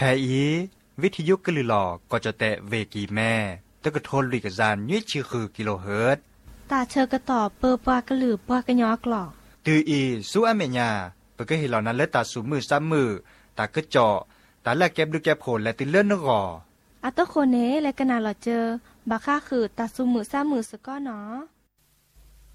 อีวิทยุกะลือหลอก็จะแตะเวกีแม่ตะกะโทนลุยกะจานยี่ชื่อคือกิโลเฮิรตซ์ตาเชอกะต่อเปอปากะลือปากะยอกหลอกตืออีสู้อเมญาเปกะเฮเหล่านั้นและตาสูมือซ้ำมือตากะเจาะตาแลกแก็บดูแก็บโผลและติเลื่อนนกออะตะโคเนและกะนาหลอเจอบาค่าคือตาซุมือซ้ำมือสะก้อเนาะ